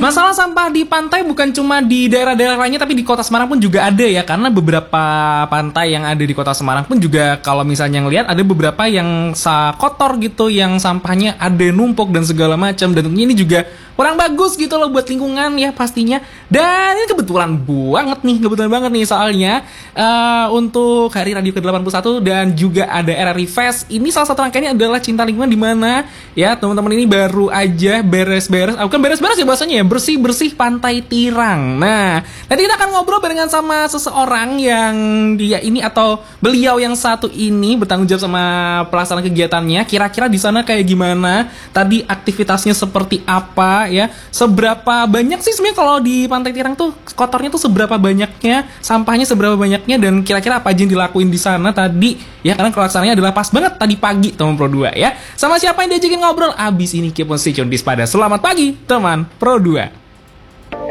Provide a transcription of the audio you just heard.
Masalah sampah di pantai bukan cuma di daerah-daerah lainnya, tapi di kota Semarang pun juga ada ya. Karena beberapa pantai yang ada di kota Semarang pun juga kalau misalnya ngelihat ada beberapa yang kotor gitu, yang sampahnya ada numpuk dan segala macam. Dan tentunya ini juga kurang bagus gitu loh buat lingkungan ya pastinya. Dan ini kebetulan banget nih soalnya untuk hari radio ke-81 dan juga ada RRI Fest. Ini salah satu rangkaiannya adalah Cinta Lingkungan, di mana ya teman-teman ini baru aja beres-beres, bukan beres-beres ya bahasanya ya, bersih-bersih Pantai Tirang. Nah, nanti kita akan ngobrol barengan sama seseorang yang dia ini atau beliau yang satu ini bertanggung jawab sama pelaksanaan kegiatannya. Kira-kira di sana kayak gimana? Tadi aktivitasnya seperti apa ya? Seberapa banyak sih sebenarnya kalau di Pantai Tirang tuh kotornya tuh seberapa banyaknya, sampahnya seberapa banyaknya, dan kira-kira apa aja yang dilakuin di sana tadi ya, karena pelaksanaannya adalah pas banget tadi pagi teman Pro 2 ya. Sama siapa yang diajakin ngobrol abis ini, keep on stay tune di Spada. Selamat pagi teman Pro 2.